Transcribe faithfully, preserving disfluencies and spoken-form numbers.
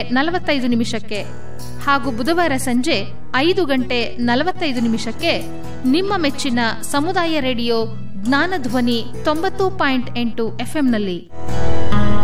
ನಲವತ್ತೈದು ನಿಮಿಷಕ್ಕೆ ಹಾಗೂ ಬುಧವಾರ ಸಂಜೆ ಐದು ಗಂಟೆ ನಲವತ್ತೈದು ನಿಮಿಷಕ್ಕೆ ನಿಮ್ಮ ಮೆಚ್ಚಿನ ಸಮುದಾಯ ರೇಡಿಯೋ ಜ್ಞಾನಧ್ವನಿ ತೊಂಬತ್ತು ಪಾಯಿಂಟ್ ಎಂಟು ಎಫ್ಎಂನಲ್ಲಿ